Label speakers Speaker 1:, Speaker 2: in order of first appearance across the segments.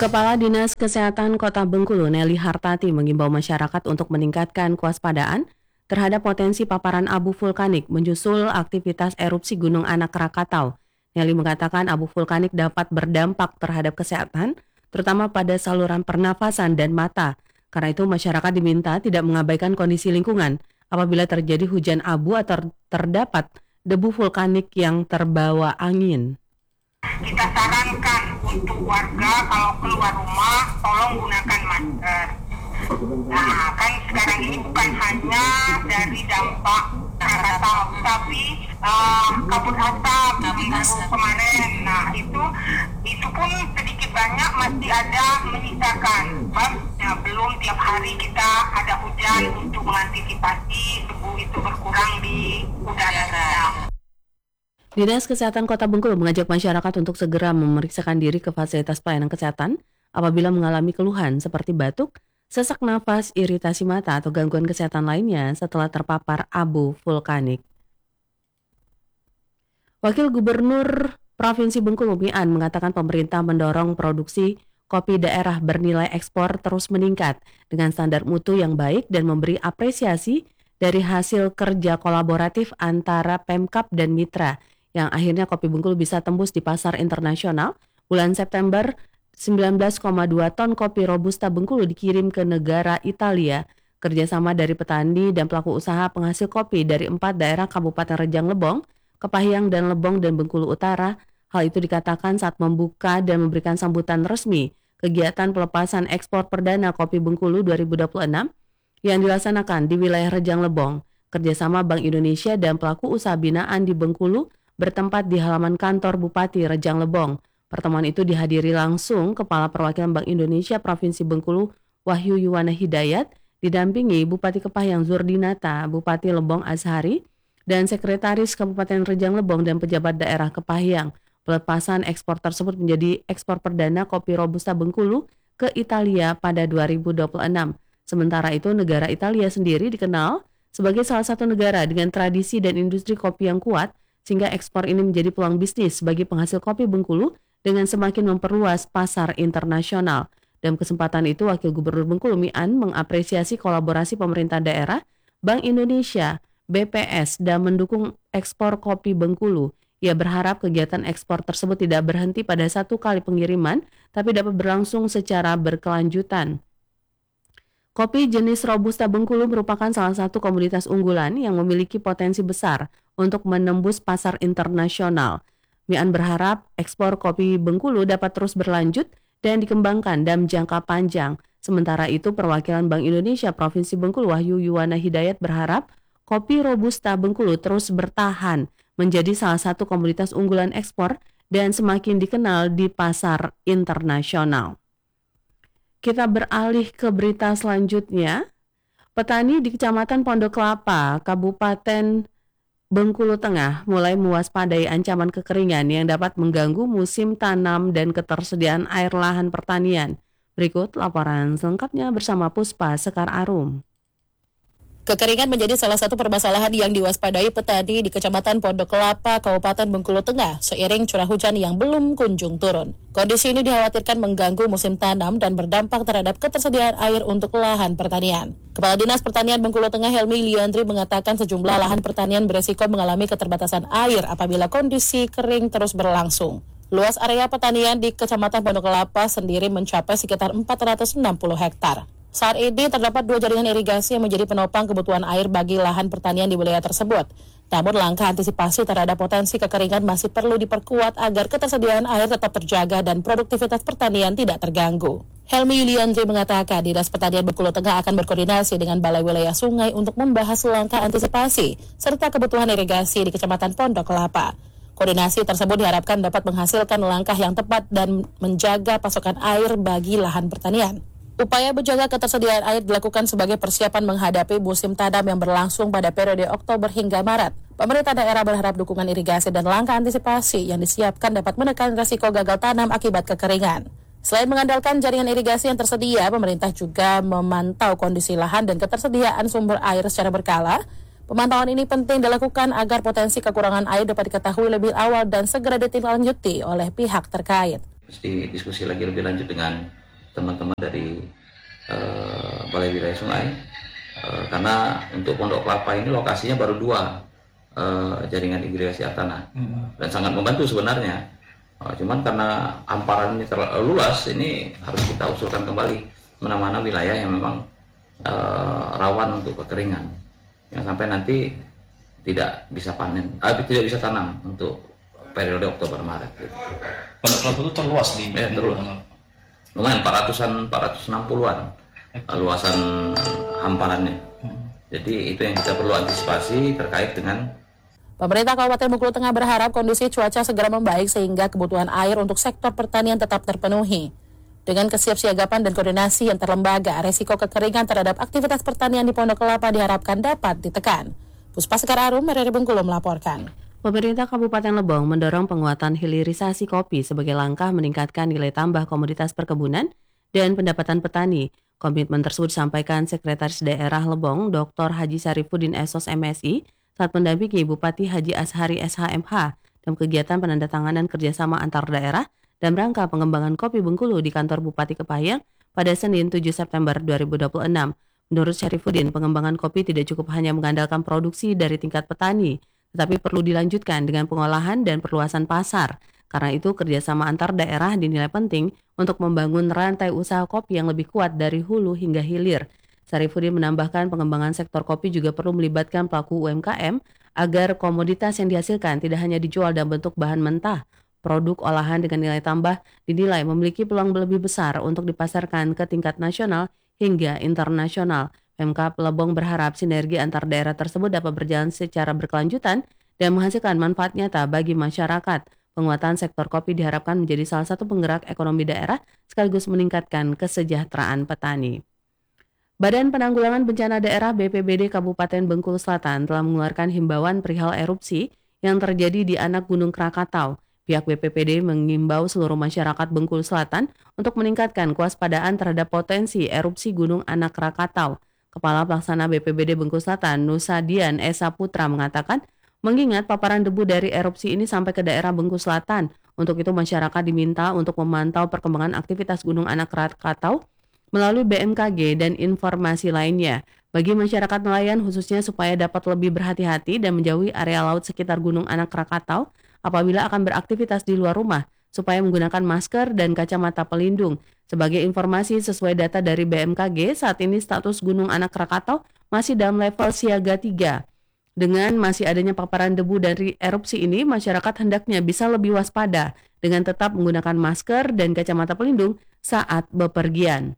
Speaker 1: Kepala Dinas Kesehatan Kota Bengkulu, Nelly Hartati, mengimbau masyarakat untuk meningkatkan kewaspadaan terhadap potensi paparan abu vulkanik menyusul aktivitas erupsi Gunung Anak Krakatau. Nelly mengatakan abu vulkanik dapat berdampak terhadap kesehatan, terutama pada saluran pernafasan dan mata. Karena itu masyarakat diminta tidak mengabaikan kondisi lingkungan apabila terjadi hujan abu atau terdapat debu vulkanik yang terbawa angin.
Speaker 2: Kita sarankan untuk warga kalau keluar rumah tolong gunakan masker. Nah, kan sekarang ini bukan hanya dari dampak Krakatau, tapi kabut asap baru kemarin. Nah, itu pun sedikit banyak masih ada menyisakan. Belum tiap hari kita ada hujan untuk mengantisipasi debu itu berkurang di udara kita.
Speaker 1: Dinas Kesehatan Kota Bengkulu mengajak masyarakat untuk segera memeriksakan diri ke fasilitas pelayanan kesehatan apabila mengalami keluhan seperti batuk, sesak nafas, iritasi mata, atau gangguan kesehatan lainnya setelah terpapar abu vulkanik. Wakil Gubernur Provinsi Bengkulu Mian mengatakan pemerintah mendorong produksi kopi daerah bernilai ekspor terus meningkat dengan standar mutu yang baik dan memberi apresiasi dari hasil kerja kolaboratif antara Pemkab dan mitra, yang akhirnya kopi Bengkulu bisa tembus di pasar internasional. Bulan September, 19,2 ton kopi Robusta Bengkulu dikirim ke negara Italia. Kerjasama dari petani dan pelaku usaha penghasil kopi dari 4 daerah Kabupaten Rejang Lebong, Kepahyang dan Lebong dan Bengkulu Utara. Hal itu dikatakan saat membuka dan memberikan sambutan resmi kegiatan pelepasan ekspor perdana kopi Bengkulu 2026 yang dilaksanakan di wilayah Rejang Lebong. Kerjasama Bank Indonesia dan pelaku usaha binaan di Bengkulu bertempat di halaman kantor Bupati Rejang Lebong. Pertemuan itu dihadiri langsung Kepala Perwakilan Bank Indonesia Provinsi Bengkulu Wahyu Yuwana Hidayat, didampingi Bupati Kepahyang Zurdinata, Bupati Lebong Azhari, dan Sekretaris Kabupaten Rejang Lebong dan pejabat daerah Kepahyang. Pelepasan ekspor tersebut menjadi ekspor perdana kopi Robusta Bengkulu ke Italia pada 2026. Sementara itu negara Italia sendiri dikenal sebagai salah satu negara dengan tradisi dan industri kopi yang kuat, sehingga ekspor ini menjadi peluang bisnis bagi penghasil kopi Bengkulu dengan semakin memperluas pasar internasional. Dalam kesempatan itu, Wakil Gubernur Bengkulu Mian mengapresiasi kolaborasi pemerintah daerah, Bank Indonesia, BPS, dan mendukung ekspor kopi Bengkulu. Ia berharap kegiatan ekspor tersebut tidak berhenti pada satu kali pengiriman, tapi dapat berlangsung secara berkelanjutan. Kopi jenis Robusta Bengkulu merupakan salah satu komoditas unggulan yang memiliki potensi besar untuk menembus pasar internasional. Mian berharap ekspor kopi Bengkulu dapat terus berlanjut dan dikembangkan dalam jangka panjang. Sementara itu, perwakilan Bank Indonesia Provinsi Bengkulu Wahyu Yuwana Hidayat berharap kopi Robusta Bengkulu terus bertahan menjadi salah satu komoditas unggulan ekspor dan semakin dikenal di pasar internasional. Kita beralih ke berita selanjutnya. Petani di Kecamatan Pondok Kelapa, Kabupaten Bengkulu Tengah mulai mewaspadai ancaman kekeringan yang dapat mengganggu musim tanam dan ketersediaan air lahan pertanian. Berikut laporan selengkapnya bersama Puspa Sekar Arum.
Speaker 3: Kekeringan menjadi salah satu permasalahan yang diwaspadai petani di Kecamatan Pondok Kelapa, Kabupaten Bengkulu Tengah, seiring curah hujan yang belum kunjung turun. Kondisi ini dikhawatirkan mengganggu musim tanam dan berdampak terhadap ketersediaan air untuk lahan pertanian. Kepala Dinas Pertanian Bengkulu Tengah Helmi Liandri mengatakan sejumlah lahan pertanian beresiko mengalami keterbatasan air apabila kondisi kering terus berlangsung. Luas area pertanian di Kecamatan Pondok Kelapa sendiri mencapai sekitar 460 hektar. Saat ini terdapat 2 jaringan irigasi yang menjadi penopang kebutuhan air bagi lahan pertanian di wilayah tersebut. Namun langkah antisipasi terhadap potensi kekeringan masih perlu diperkuat agar ketersediaan air tetap terjaga dan produktivitas pertanian tidak terganggu. Helmi Yuliandri mengatakan Dinas Pertanian Bengkulu Tengah akan berkoordinasi dengan Balai Wilayah Sungai untuk membahas langkah antisipasi serta kebutuhan irigasi di Kecamatan Pondok Kelapa. Koordinasi tersebut diharapkan dapat menghasilkan langkah yang tepat dan menjaga pasokan air bagi lahan pertanian. Upaya menjaga ketersediaan air dilakukan sebagai persiapan menghadapi musim tanam yang berlangsung pada periode Oktober hingga Maret. Pemerintah daerah berharap dukungan irigasi dan langkah antisipasi yang disiapkan dapat menekan risiko gagal tanam akibat kekeringan. Selain mengandalkan jaringan irigasi yang tersedia, pemerintah juga memantau kondisi lahan dan ketersediaan sumber air secara berkala. Pemantauan ini penting dilakukan agar potensi kekurangan air dapat diketahui lebih awal dan segera ditindaklanjuti oleh pihak terkait.
Speaker 4: Mesti diskusi lagi lebih lanjut dengan teman-teman dari Balai Wilayah Sungai, karena untuk Pondok Kelapa ini lokasinya baru 2 jaringan irigasi air tanah dan sangat membantu sebenarnya. Cuman karena hamparan ini terlalu luas, ini harus kita usulkan kembali mana-mana wilayah yang memang rawan untuk kekeringan, yang sampai nanti tidak bisa panen, tidak bisa tanam untuk periode Oktober Maret.
Speaker 5: Pondok Kelapa itu terluas di
Speaker 4: terluas. Lumayan 460-an luasan hamparannya. Jadi itu yang kita perlu antisipasi terkait dengan
Speaker 3: Pemerintah Kabupaten Bengkulu Tengah berharap kondisi cuaca segera membaik sehingga kebutuhan air untuk sektor pertanian tetap terpenuhi. Dengan kesiapsiagaan dan koordinasi yang terlembaga, resiko kekeringan terhadap aktivitas pertanian di Pondok Kelapa diharapkan dapat ditekan. Puspa Sekar Arum, RRI Bengkulu melaporkan.
Speaker 1: Pemerintah Kabupaten Lebong mendorong penguatan hilirisasi kopi sebagai langkah meningkatkan nilai tambah komoditas perkebunan dan pendapatan petani. Komitmen tersebut disampaikan Sekretaris Daerah Lebong, Dr. Haji Sarifuddin Sos MSI, saat mendampingi Bupati Haji Ashari SHMH dalam kegiatan penandatanganan kerjasama antar daerah dalam rangka pengembangan kopi Bengkulu di kantor Bupati Kepahyang pada Senin 7 September 2026. Menurut Sarifuddin, pengembangan kopi tidak cukup hanya mengandalkan produksi dari tingkat petani, tetapi perlu dilanjutkan dengan pengolahan dan perluasan pasar. Karena itu, kerjasama antar daerah dinilai penting untuk membangun rantai usaha kopi yang lebih kuat dari hulu hingga hilir. Sarifuddin menambahkan pengembangan sektor kopi juga perlu melibatkan pelaku UMKM agar komoditas yang dihasilkan tidak hanya dijual dalam bentuk bahan mentah. Produk olahan dengan nilai tambah dinilai memiliki peluang lebih besar untuk dipasarkan ke tingkat nasional hingga internasional. Pemkab Lebong berharap sinergi antar daerah tersebut dapat berjalan secara berkelanjutan dan menghasilkan manfaat nyata bagi masyarakat. Penguatan sektor kopi diharapkan menjadi salah satu penggerak ekonomi daerah sekaligus meningkatkan kesejahteraan petani. Badan Penanggulangan Bencana Daerah BPBD Kabupaten Bengkulu Selatan telah mengeluarkan himbauan perihal erupsi yang terjadi di anak Gunung Krakatau. Pihak BPBD mengimbau seluruh masyarakat Bengkulu Selatan untuk meningkatkan kewaspadaan terhadap potensi erupsi Gunung Anak Krakatau. Kepala Pelaksana BPBD Bengkulu Selatan, Nusadian Esa Putra mengatakan, mengingat paparan debu dari erupsi ini sampai ke daerah Bengkulu Selatan, untuk itu masyarakat diminta untuk memantau perkembangan aktivitas Gunung Anak Krakatau melalui BMKG dan informasi lainnya. Bagi masyarakat nelayan khususnya supaya dapat lebih berhati-hati dan menjauhi area laut sekitar Gunung Anak Krakatau apabila akan beraktivitas di luar rumah, supaya menggunakan masker dan kacamata pelindung. Sebagai informasi sesuai data dari BMKG, saat ini status Gunung Anak Krakatau masih dalam level siaga 3. Dengan masih adanya paparan debu dari erupsi ini, masyarakat hendaknya bisa lebih waspada dengan tetap menggunakan masker dan kacamata pelindung saat bepergian.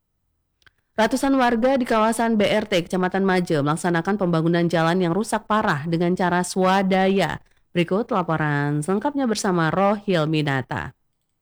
Speaker 1: Ratusan warga di kawasan BRT Kecamatan Maje melaksanakan pembangunan jalan yang rusak parah dengan cara swadaya. Berikut laporan selengkapnya bersama Rohil Minata.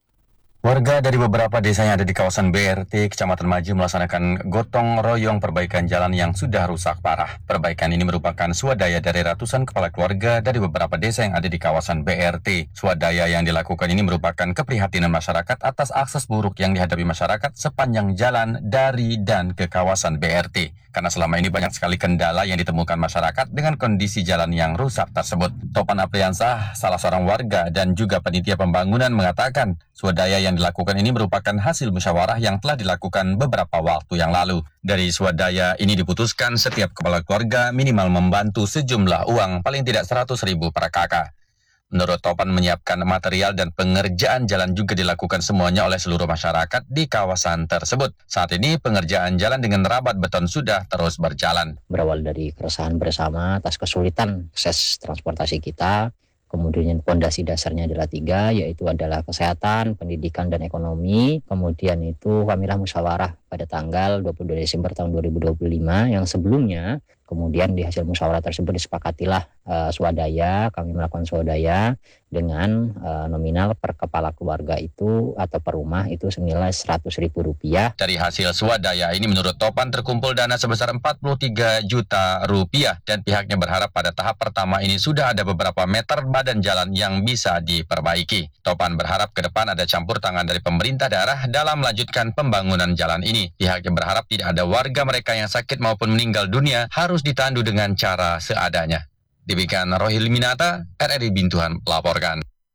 Speaker 6: Warga dari beberapa desa yang ada di kawasan BRT Kecamatan Maje melaksanakan gotong royong perbaikan jalan yang sudah rusak parah. Perbaikan ini merupakan swadaya dari ratusan kepala keluarga dari beberapa desa yang ada di kawasan BRT. Swadaya yang dilakukan ini merupakan keprihatinan masyarakat atas akses buruk yang dihadapi masyarakat sepanjang jalan dari dan ke kawasan BRT. Karena selama ini banyak sekali kendala yang ditemukan masyarakat dengan kondisi jalan yang rusak tersebut. Topan Apriansah, salah seorang warga dan juga panitia pembangunan mengatakan, swadaya yang dilakukan ini merupakan hasil musyawarah yang telah dilakukan beberapa waktu yang lalu. Dari swadaya ini diputuskan setiap kepala keluarga minimal membantu sejumlah uang paling tidak 100.000 per kakak. Menurut Topan, menyiapkan material dan pengerjaan jalan juga dilakukan semuanya oleh seluruh masyarakat di kawasan tersebut. Saat ini pengerjaan jalan dengan rabat beton sudah terus berjalan.
Speaker 7: Berawal dari keresahan bersama atas kesulitan akses transportasi kita, kemudian fondasi dasarnya adalah 3, yaitu adalah kesehatan, pendidikan, dan ekonomi. Kemudian itu kamilah musyawarah pada tanggal 22 Desember tahun 2025 yang sebelumnya. Kemudian di hasil musyawarah tersebut disepakatilah swadaya, kami melakukan swadaya dengan nominal per kepala keluarga itu atau per rumah itu senilai Rp100.000.
Speaker 6: Dari hasil swadaya ini menurut Topan terkumpul dana sebesar Rp43 juta dan pihaknya berharap pada tahap pertama ini sudah ada beberapa meter badan jalan yang bisa diperbaiki. Topan berharap ke depan ada campur tangan dari pemerintah daerah dalam melanjutkan pembangunan jalan ini. Pihaknya berharap tidak ada warga mereka yang sakit maupun meninggal dunia harus ditandu dengan cara seadanya. Demikian Rohil Minata, RRI Bintuhan melaporkan.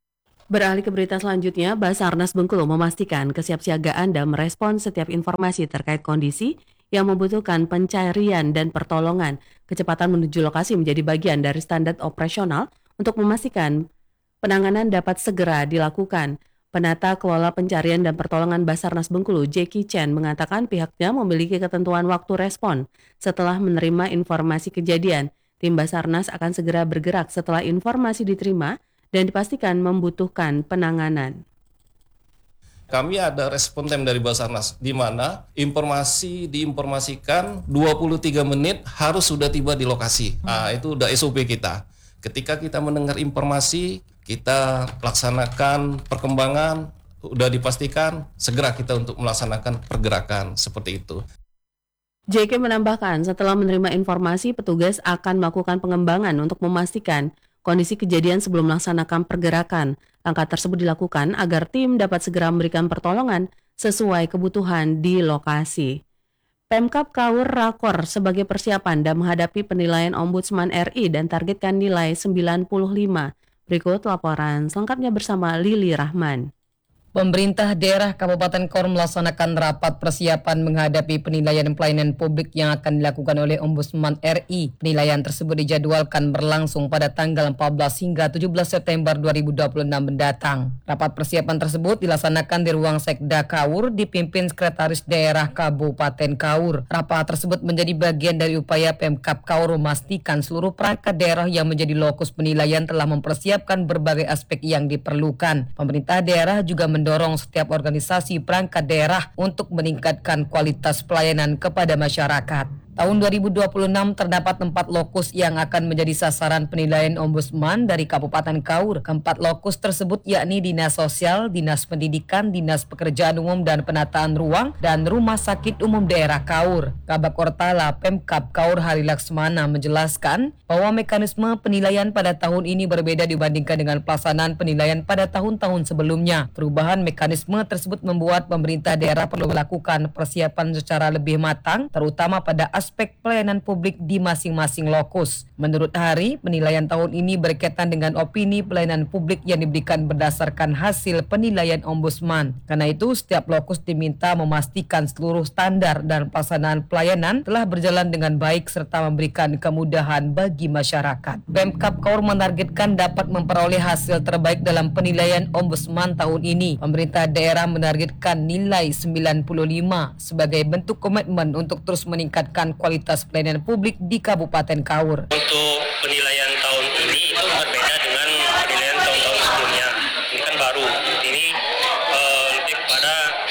Speaker 1: Beralih ke berita selanjutnya, Basarnas Bengkulu memastikan kesiapsiagaan dan merespons setiap informasi terkait kondisi yang membutuhkan pencarian dan pertolongan. Kecepatan menuju lokasi menjadi bagian dari standar operasional untuk memastikan penanganan dapat segera dilakukan. Penata Kelola Pencarian dan Pertolongan Basarnas Bengkulu, Jackie Chen, mengatakan pihaknya memiliki ketentuan waktu respon. Setelah menerima informasi kejadian, tim Basarnas akan segera bergerak setelah informasi diterima dan dipastikan membutuhkan penanganan.
Speaker 5: Kami ada respon time dari Basarnas, di mana informasi diinformasikan 23 menit harus sudah tiba di lokasi. Nah, itu udah SOP kita. Ketika kita mendengar informasi, kita laksanakan perkembangan, udah dipastikan, segera kita untuk melaksanakan pergerakan seperti itu.
Speaker 1: JK menambahkan, setelah menerima informasi, petugas akan melakukan pengembangan untuk memastikan kondisi kejadian sebelum melaksanakan pergerakan. Langkah tersebut dilakukan agar tim dapat segera memberikan pertolongan sesuai kebutuhan di lokasi. Pemkab Kaur rakor sebagai persiapan dan menghadapi penilaian Ombudsman RI dan targetkan nilai 95. Berikut laporan selengkapnya bersama Lili Rahman.
Speaker 8: Pemerintah daerah Kabupaten Kaur melaksanakan rapat persiapan menghadapi penilaian pelayanan publik yang akan dilakukan oleh Ombudsman RI. Penilaian tersebut dijadwalkan berlangsung pada tanggal 14 hingga 17 September 2026 mendatang. Rapat persiapan tersebut dilaksanakan di ruang Sekda Kaur dipimpin Sekretaris Daerah Kabupaten Kaur. Rapat tersebut menjadi bagian dari upaya Pemkab Kaur memastikan seluruh perangkat daerah yang menjadi lokus penilaian telah mempersiapkan berbagai aspek yang diperlukan. Pemerintah daerah juga mendorong setiap organisasi perangkat daerah untuk meningkatkan kualitas pelayanan kepada masyarakat. Tahun 2026 terdapat 4 lokus yang akan menjadi sasaran penilaian Ombudsman dari Kabupaten Kaur. Keempat lokus tersebut yakni Dinas Sosial, Dinas Pendidikan, Dinas Pekerjaan Umum dan Penataan Ruang, dan Rumah Sakit Umum Daerah Kaur. Kabak Kortala Pemkab Kaur Hari Laksmana menjelaskan bahwa mekanisme penilaian pada tahun ini berbeda dibandingkan dengan pelaksanaan penilaian pada tahun-tahun sebelumnya. Perubahan mekanisme tersebut membuat pemerintah daerah perlu melakukan persiapan secara lebih matang, terutama pada aspek pelayanan publik di masing-masing lokus. Menurut Hari, penilaian tahun ini berkaitan dengan opini pelayanan publik yang diberikan berdasarkan hasil penilaian Ombudsman. Karena itu, setiap lokus diminta memastikan seluruh standar dan pelaksanaan pelayanan telah berjalan dengan baik serta memberikan kemudahan bagi masyarakat. Pemkab Kaur menargetkan dapat memperoleh hasil terbaik dalam penilaian Ombudsman tahun ini. Pemerintah daerah menargetkan nilai 95 sebagai bentuk komitmen untuk terus meningkatkan kualitas pelayanan publik di Kabupaten Kaur.
Speaker 9: Untuk penilaian tahun ini itu berbeda dengan penilaian tahun-tahun sebelumnya. Ini kan baru. Ini lebih kepada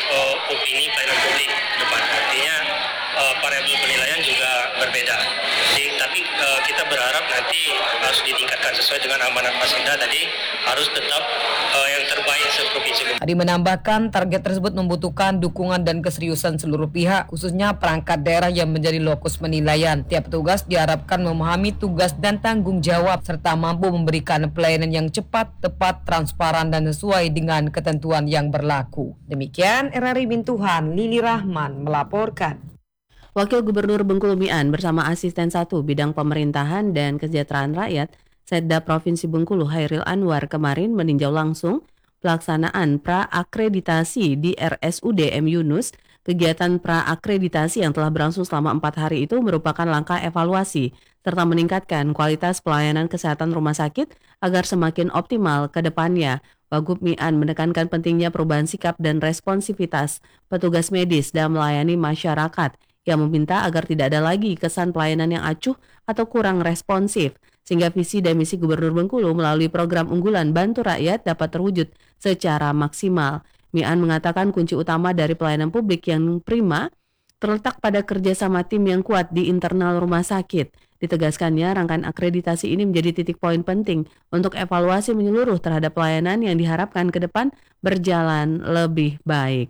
Speaker 9: opini pelayanan publik depan. Artinya variabel penilaian juga berbeda. Tapi kita berharap nanti harus ditingkatkan sesuai dengan amanat Pasinda tadi, harus tetap yang terbaik seprovinsi.
Speaker 8: Adi menambahkan target tersebut membutuhkan dukungan dan keseriusan seluruh pihak, khususnya perangkat daerah yang menjadi lokus penilaian. Tiap petugas diharapkan memahami tugas dan tanggung jawab serta mampu memberikan pelayanan yang cepat, tepat, transparan dan sesuai dengan ketentuan yang berlaku. Demikian RRI Bintuhan, Lili Rahman melaporkan.
Speaker 1: Wakil Gubernur Bengkulu Mian bersama Asisten 1 Bidang Pemerintahan dan Kesejahteraan Rakyat Setda Provinsi Bengkulu Hairil Anwar kemarin meninjau langsung pelaksanaan pra-akreditasi di RSUD M. Yunus. Kegiatan pra-akreditasi yang telah berlangsung selama 4 hari itu merupakan langkah evaluasi serta meningkatkan kualitas pelayanan kesehatan rumah sakit agar semakin optimal ke depannya. Wagub Mian menekankan pentingnya perubahan sikap dan responsivitas petugas medis dalam melayani masyarakat, yang meminta agar tidak ada lagi kesan pelayanan yang acuh atau kurang responsif, sehingga visi dan misi Gubernur Bengkulu melalui program unggulan Bantu Rakyat dapat terwujud secara maksimal. Mian mengatakan kunci utama dari pelayanan publik yang prima terletak pada kerjasama tim yang kuat di internal rumah sakit. Ditegaskannya, rangkaian akreditasi ini menjadi titik poin penting untuk evaluasi menyeluruh terhadap pelayanan yang diharapkan ke depan berjalan lebih baik.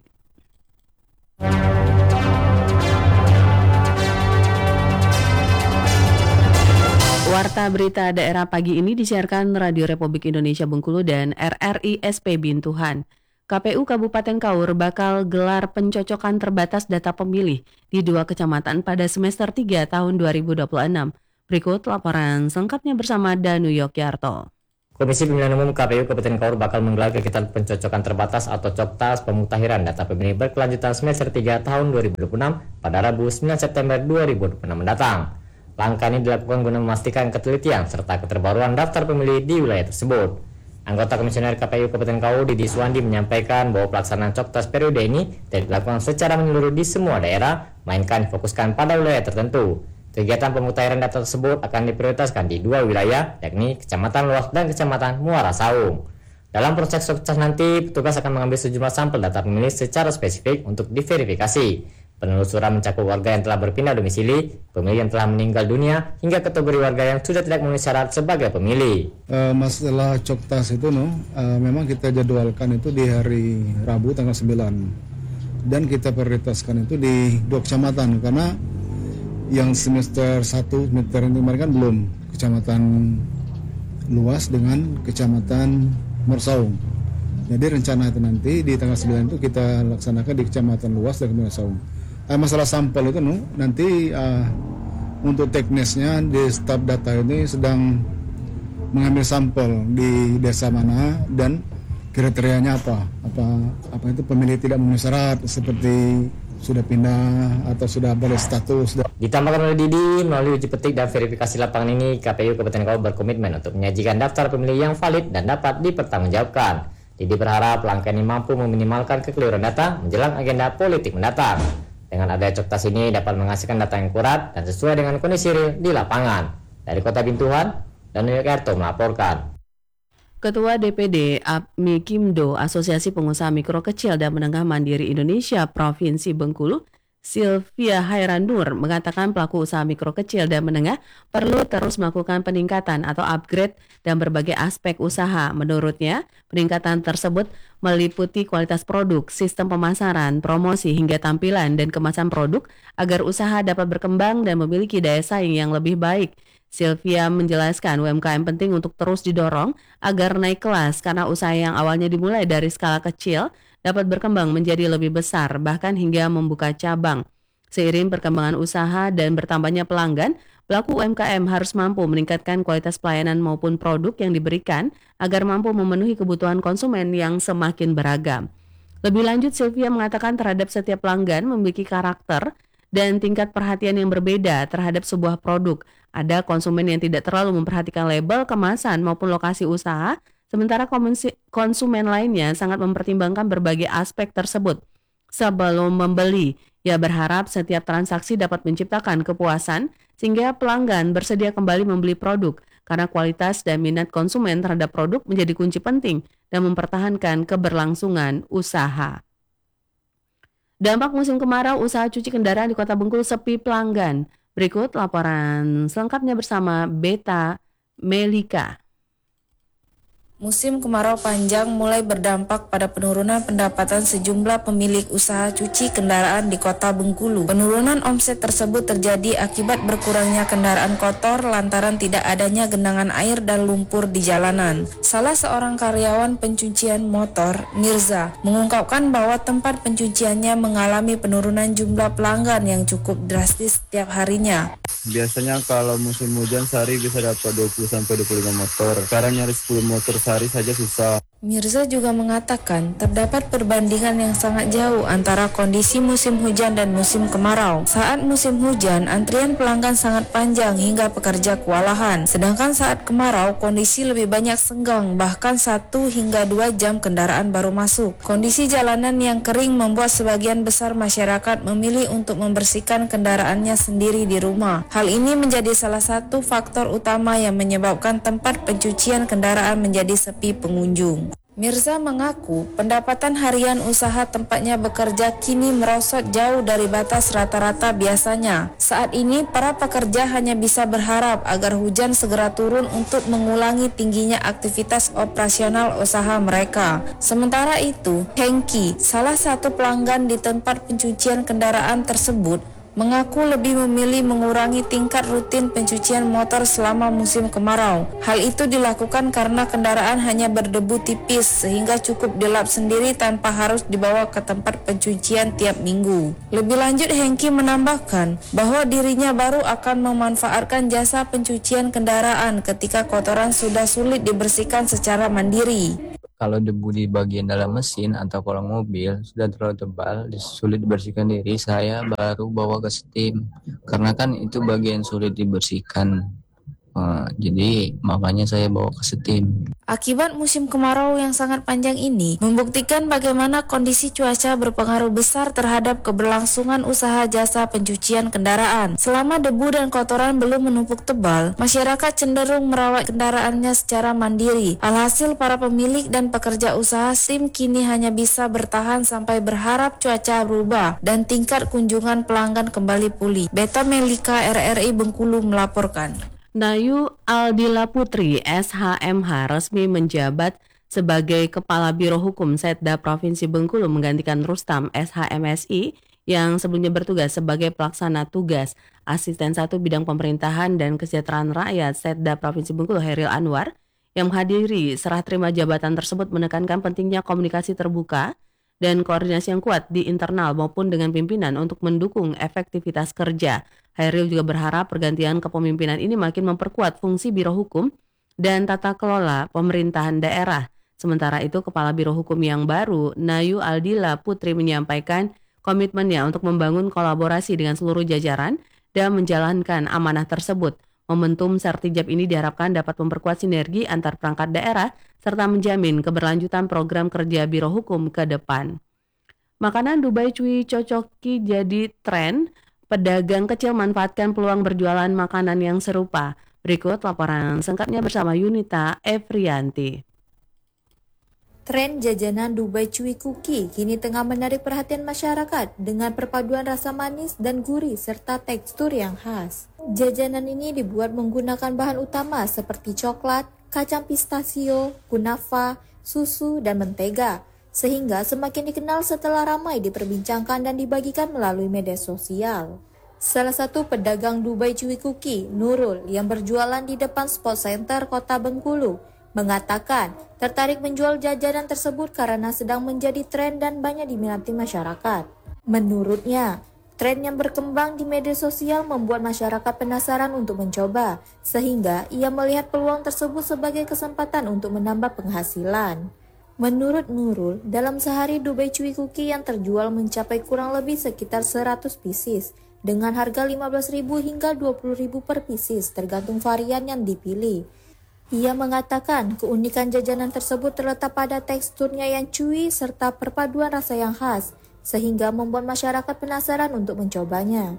Speaker 1: Warta berita daerah pagi ini disiarkan Radio Republik Indonesia Bengkulu dan RRI SP Bintuhan. KPU Kabupaten Kaur bakal gelar pencocokan terbatas data pemilih di 2 kecamatan pada semester 3 tahun 2026. Berikut laporan selengkapnya bersama Danu Yogyarto.
Speaker 10: Komisi Pemilihan Umum KPU Kabupaten Kaur bakal menggelar kegiatan pencocokan terbatas atau coktas pemutahiran data pemilih berkelanjutan semester 3 tahun 2026 pada Rabu 9 September 2026 mendatang. Langkah ini dilakukan guna memastikan ketelitian serta keterbaruan daftar pemilih di wilayah tersebut. Anggota Komisioner KPU Kabupaten Kaur Didi Suwandi menyampaikan bahwa pelaksanaan coktas periode ini tidak dilakukan secara menyeluruh di semua daerah, melainkan difokuskan pada wilayah tertentu. Kegiatan pemutahiran data tersebut akan diprioritaskan di 2 wilayah, yakni Kecamatan Luas dan Kecamatan Muara Saung. Dalam proses coktas nanti, petugas akan mengambil sejumlah sampel data pemilih secara spesifik untuk diverifikasi. Penelusuran mencakup warga yang telah berpindah domisili, pemilih yang telah meninggal dunia, hingga kategori warga yang sudah tidak memenuhi syarat sebagai pemilih.
Speaker 11: Masalah coktas itu memang kita jadwalkan itu di hari Rabu tanggal 9. Dan kita prioritaskan itu di 2 kecamatan, karena yang semester 1, semester ini kemarin kan belum, Kecamatan Luas dengan Kecamatan Mersaung. Jadi rencana itu nanti di tanggal 9 itu kita laksanakan di Kecamatan Luas dan Mersaung. Masalah sampel itu nanti untuk teknisnya di staf data ini sedang mengambil sampel di desa mana dan kriterianya apa itu pemilih tidak memenuhi syarat seperti sudah pindah atau sudah beralih status.
Speaker 10: Ditambahkan oleh Didi, melalui uji petik dan verifikasi lapangan ini, KPU Kabupaten Kaur berkomitmen untuk menyajikan daftar pemilih yang valid dan dapat dipertanggungjawabkan. Didi berharap langkah ini mampu meminimalkan kekeliruan data menjelang agenda politik mendatang. Dengan adanya coktas ini dapat menghasilkan data yang akurat dan sesuai dengan kondisi real di lapangan. Dari Kota Bintuhan, dan Yarto melaporkan.
Speaker 1: Ketua DPD APMI Kimdo, Asosiasi Pengusaha Mikro Kecil dan Menengah Mandiri Indonesia Provinsi Bengkulu, Sylvia Hairanur, mengatakan pelaku usaha mikro kecil dan menengah perlu terus melakukan peningkatan atau upgrade dan berbagai aspek usaha. Menurutnya, peningkatan tersebut meliputi kualitas produk, sistem pemasaran, promosi hingga tampilan dan kemasan produk agar usaha dapat berkembang dan memiliki daya saing yang lebih baik. Sylvia menjelaskan UMKM penting untuk terus didorong agar naik kelas karena usaha yang awalnya dimulai dari skala kecil dapat berkembang menjadi lebih besar bahkan hingga membuka cabang. Seiring perkembangan usaha dan bertambahnya pelanggan, pelaku UMKM harus mampu meningkatkan kualitas pelayanan maupun produk yang diberikan agar mampu memenuhi kebutuhan konsumen yang semakin beragam. Lebih lanjut, Sylvia mengatakan terhadap setiap pelanggan memiliki karakter dan tingkat perhatian yang berbeda terhadap sebuah produk. Ada konsumen yang tidak terlalu memperhatikan label, kemasan maupun lokasi usaha, sementara konsumen lainnya sangat mempertimbangkan berbagai aspek tersebut. Sebelum membeli, ia berharap setiap transaksi dapat menciptakan kepuasan sehingga pelanggan bersedia kembali membeli produk karena kualitas dan minat konsumen terhadap produk menjadi kunci penting dan mempertahankan keberlangsungan usaha. Dampak musim kemarau, usaha cuci kendaraan di Kota Bengkulu sepi pelanggan. Berikut laporan selengkapnya bersama Beta Melika.
Speaker 12: Musim kemarau panjang mulai berdampak pada penurunan pendapatan sejumlah pemilik usaha cuci kendaraan di Kota Bengkulu. Penurunan omset tersebut terjadi akibat berkurangnya kendaraan kotor lantaran tidak adanya genangan air dan lumpur di jalanan. Salah seorang karyawan pencucian motor, Mirza, mengungkapkan bahwa tempat pencuciannya mengalami penurunan jumlah pelanggan yang cukup drastis setiap harinya.
Speaker 13: Biasanya kalau musim hujan sehari bisa dapat 20-25 motor. Sekarang nyari 10 motor sehari saja susah.
Speaker 12: Mirza juga mengatakan terdapat perbandingan yang sangat jauh antara kondisi musim hujan dan musim kemarau. Saat musim hujan, antrian pelanggan sangat panjang hingga pekerja kewalahan. Sedangkan saat kemarau, kondisi lebih banyak senggang, bahkan 1 hingga 2 jam kendaraan baru masuk. Kondisi jalanan yang kering membuat sebagian besar masyarakat memilih untuk membersihkan kendaraannya sendiri di rumah. Hal ini menjadi salah satu faktor utama yang menyebabkan tempat pencucian kendaraan menjadi sepi pengunjung. Mirza mengaku pendapatan harian usaha tempatnya bekerja kini merosot jauh dari batas rata-rata biasanya. Saat ini para pekerja hanya bisa berharap agar hujan segera turun untuk mengulangi tingginya aktivitas operasional usaha mereka. Sementara itu, Hengki, salah satu pelanggan di tempat pencucian kendaraan tersebut, mengaku lebih memilih mengurangi tingkat rutin pencucian motor selama musim kemarau. Hal itu dilakukan karena kendaraan hanya berdebu tipis sehingga cukup dilap sendiri tanpa harus dibawa ke tempat pencucian tiap minggu. Lebih lanjut, Hengki menambahkan bahwa dirinya baru akan memanfaatkan jasa pencucian kendaraan ketika kotoran sudah sulit dibersihkan secara mandiri.
Speaker 14: Kalau debu di bagian dalam mesin atau kolong mobil sudah terlalu tebal, sulit dibersihkan diri, saya baru bawa ke steam. Karena kan itu bagian sulit dibersihkan. Jadi makanya saya bawa ke steam.
Speaker 12: Akibat musim kemarau yang sangat panjang ini membuktikan bagaimana kondisi cuaca berpengaruh besar terhadap keberlangsungan usaha jasa pencucian kendaraan. Selama debu dan kotoran belum menumpuk tebal, masyarakat cenderung merawat kendaraannya secara mandiri. Alhasil para pemilik dan pekerja usaha SIM kini hanya bisa bertahan sampai berharap cuaca berubah dan tingkat kunjungan pelanggan kembali pulih. Beta Melika, RRI Bengkulu melaporkan.
Speaker 1: Nayu Aldila Putri, SHMH, resmi menjabat sebagai Kepala Biro Hukum Setda Provinsi Bengkulu menggantikan Rustam, SHMSI, yang sebelumnya bertugas sebagai pelaksana tugas Asisten 1 Bidang Pemerintahan dan Kesejahteraan Rakyat Setda Provinsi Bengkulu, Hairil Anwar, yang menghadiri serah terima jabatan tersebut menekankan pentingnya komunikasi terbuka dan koordinasi yang kuat di internal maupun dengan pimpinan untuk mendukung efektivitas kerja. Hairil juga berharap pergantian kepemimpinan ini makin memperkuat fungsi Biro Hukum dan tata kelola pemerintahan daerah. Sementara itu, Kepala Biro Hukum yang baru, Nayu Aldila Putri, menyampaikan komitmennya untuk membangun kolaborasi dengan seluruh jajaran dan menjalankan amanah tersebut. Momentum Sertijab ini diharapkan dapat memperkuat sinergi antar perangkat daerah serta menjamin keberlanjutan program kerja Biro Hukum ke depan. Makanan Dubai Cuy cocoki jadi tren. Pedagang kecil manfaatkan peluang berjualan makanan yang serupa. Berikut laporan singkatnya bersama Yunita Efrianti.
Speaker 15: Tren jajanan Dubai Cuy Cookie kini tengah menarik perhatian masyarakat dengan perpaduan rasa manis dan gurih serta tekstur yang khas. Jajanan ini dibuat menggunakan bahan utama seperti coklat, kacang pistasio, kunafa, susu, dan mentega, sehingga semakin dikenal setelah ramai diperbincangkan dan dibagikan melalui media sosial. Salah satu pedagang Dubai Cuy Cookie, Nurul, yang berjualan di depan Sport Center Kota Bengkulu, mengatakan tertarik menjual jajanan tersebut karena sedang menjadi tren dan banyak diminati masyarakat. Menurutnya, tren yang berkembang di media sosial membuat masyarakat penasaran untuk mencoba, sehingga ia melihat peluang tersebut sebagai kesempatan untuk menambah penghasilan. Menurut Nurul, dalam sehari Dubai Cuy Cookie yang terjual mencapai kurang lebih sekitar 100 pieces dengan harga 15.000 hingga 20.000 per pieces tergantung varian yang dipilih. Ia mengatakan keunikan jajanan tersebut terletak pada teksturnya yang chewy serta perpaduan rasa yang khas, sehingga membuat masyarakat penasaran untuk mencobanya.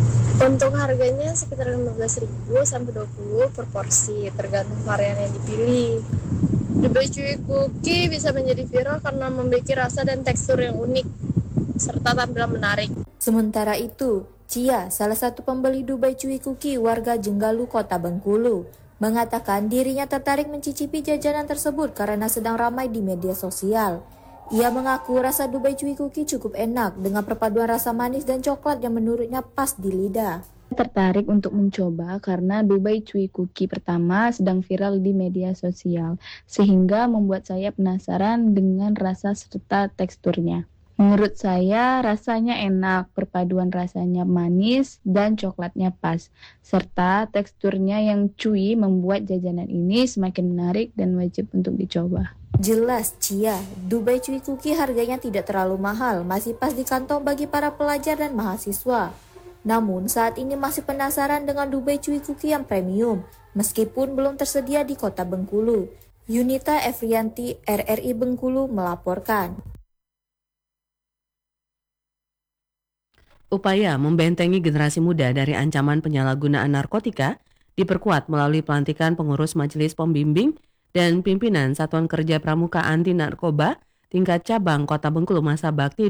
Speaker 16: Untuk harganya sekitar 15.000 sampai 20 per porsi, tergantung varian yang dipilih. Dubai Cuy Cookie bisa menjadi viral karena memiliki rasa dan tekstur yang unik, serta tampilan menarik.
Speaker 15: Sementara itu, Cia, salah satu pembeli Dubai Cuy Cookie warga Jenggalu, Kota Bengkulu, mengatakan dirinya tertarik mencicipi jajanan tersebut karena sedang ramai di media sosial. Ia mengaku rasa Dubai Cuy Cookie cukup enak dengan perpaduan rasa manis dan coklat yang menurutnya pas di lidah.
Speaker 17: Tertarik untuk mencoba karena Dubai Cuy Cookie pertama sedang viral di media sosial, sehingga membuat saya penasaran dengan rasa serta teksturnya. Menurut saya rasanya enak, perpaduan rasanya manis dan coklatnya pas, serta teksturnya yang chewy membuat jajanan ini semakin menarik dan wajib untuk dicoba.
Speaker 15: Jelas Cia, Dubai Cuy Cookie harganya tidak terlalu mahal, masih pas di kantong bagi para pelajar dan mahasiswa. Namun saat ini masih penasaran dengan Dubai Cuy Cookie yang premium, meskipun belum tersedia di Kota Bengkulu. Yunita Efrianti, RRI Bengkulu melaporkan.
Speaker 1: Upaya membentengi generasi muda dari ancaman penyalahgunaan narkotika diperkuat melalui pelantikan pengurus Majelis Pembimbing dan pimpinan Satuan Kerja Pramuka Anti Narkoba tingkat cabang Kota Bengkulu masa bakti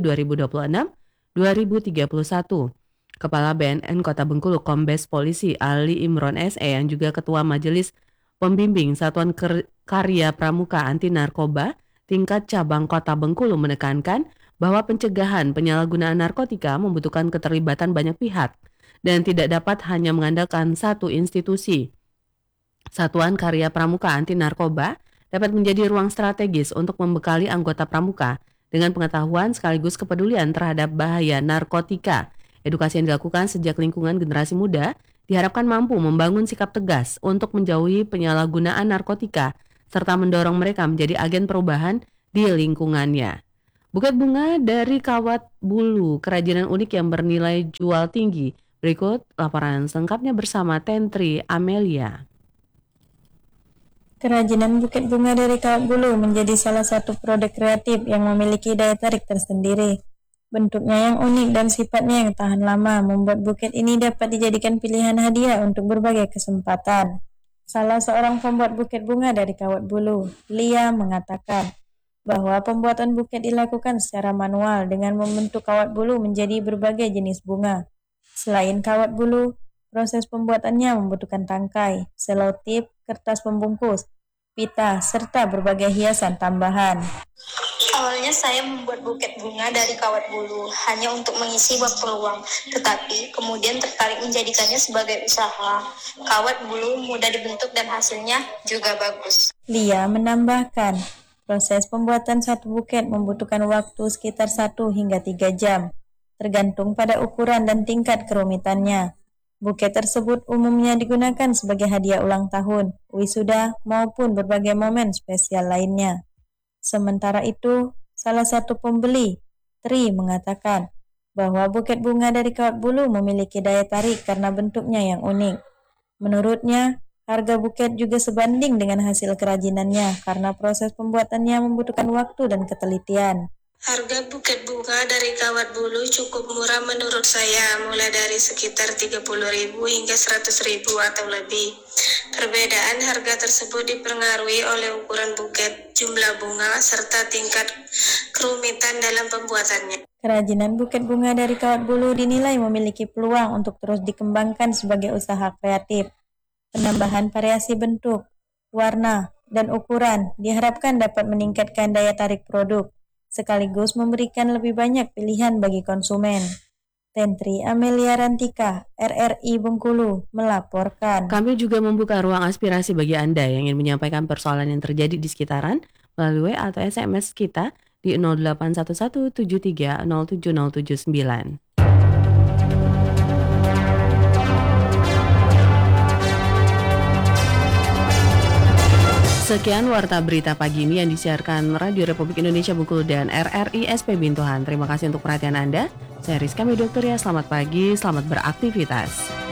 Speaker 1: 2026-2031. Kepala BNN Kota Bengkulu Kombes Polisi Ali Imron SE yang juga Ketua Majelis Pembimbing Satuan Karya Pramuka Anti Narkoba tingkat cabang Kota Bengkulu menekankan bahwa pencegahan penyalahgunaan narkotika membutuhkan keterlibatan banyak pihak dan tidak dapat hanya mengandalkan satu institusi. Satuan Karya Pramuka Anti Narkoba dapat menjadi ruang strategis untuk membekali anggota pramuka dengan pengetahuan sekaligus kepedulian terhadap bahaya narkotika. Edukasi yang dilakukan sejak lingkungan generasi muda diharapkan mampu membangun sikap tegas untuk menjauhi penyalahgunaan narkotika serta mendorong mereka menjadi agen perubahan di lingkungannya. Buket bunga dari Kawat Bulu, kerajinan unik yang bernilai jual tinggi. Berikut laporan selengkapnya bersama Tentri Amelia.
Speaker 12: Kerajinan buket bunga dari Kawat Bulu menjadi salah satu produk kreatif yang memiliki daya tarik tersendiri. Bentuknya yang unik dan sifatnya yang tahan lama membuat buket ini dapat dijadikan pilihan hadiah untuk berbagai kesempatan. Salah seorang pembuat buket bunga dari Kawat Bulu, Lia, mengatakan bahwa pembuatan buket dilakukan secara manual dengan membentuk kawat bulu menjadi berbagai jenis bunga. Selain kawat bulu, proses pembuatannya membutuhkan tangkai, selotip, kertas pembungkus, pita, serta berbagai hiasan tambahan.
Speaker 18: Awalnya saya membuat buket bunga dari kawat bulu hanya untuk mengisi waktu luang, tetapi kemudian tertarik menjadikannya sebagai usaha. Kawat bulu mudah dibentuk dan hasilnya juga bagus.
Speaker 12: Lia menambahkan, proses pembuatan satu buket membutuhkan waktu sekitar 1 hingga 3 jam, tergantung pada ukuran dan tingkat kerumitannya. Buket tersebut umumnya digunakan sebagai hadiah ulang tahun, wisuda, maupun berbagai momen spesial lainnya. Sementara itu, salah satu pembeli, Tri, mengatakan bahwa buket bunga dari kawat bulu memiliki daya tarik karena bentuknya yang unik. Menurutnya, harga buket juga sebanding dengan hasil kerajinannya karena proses pembuatannya membutuhkan waktu dan ketelitian.
Speaker 18: Harga buket bunga dari kawat bulu cukup murah menurut saya, mulai dari sekitar 30.000 hingga 100.000 atau lebih. Perbedaan harga tersebut dipengaruhi oleh ukuran buket, jumlah bunga, serta tingkat kerumitan dalam pembuatannya.
Speaker 12: Kerajinan buket bunga dari kawat bulu dinilai memiliki peluang untuk terus dikembangkan sebagai usaha kreatif. Penambahan variasi bentuk, warna, dan ukuran diharapkan dapat meningkatkan daya tarik produk, sekaligus memberikan lebih banyak pilihan bagi konsumen. Tentri Amelia Rantika, RRI Bengkulu, melaporkan.
Speaker 1: Kami juga membuka ruang aspirasi bagi Anda yang ingin menyampaikan persoalan yang terjadi di sekitaran melalui WA atau SMS kita di 081173070079. Sekian Warta Berita Pagi ini yang disiarkan Radio Republik Indonesia Bengkulu dan RRI SP Bintuhan. Terima kasih untuk perhatian Anda. Saya Rizka Medoktoria, selamat pagi, selamat beraktivitas.